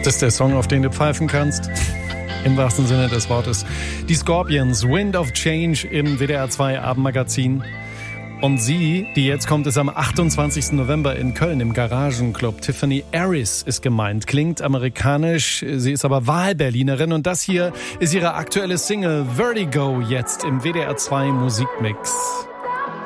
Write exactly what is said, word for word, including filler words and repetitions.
Das ist der Song, auf den du pfeifen kannst. Im wahrsten Sinne des Wortes. Die Scorpions, Wind of Change im W D R zwei Abendmagazin. Und sie, die jetzt kommt, ist am achtundzwanzigsten November in Köln im Garagenclub. Tiffany Aris ist gemeint. Klingt amerikanisch, sie ist aber Wahlberlinerin. Und das hier ist ihre aktuelle Single Vertigo, jetzt im W D R zwei Musikmix.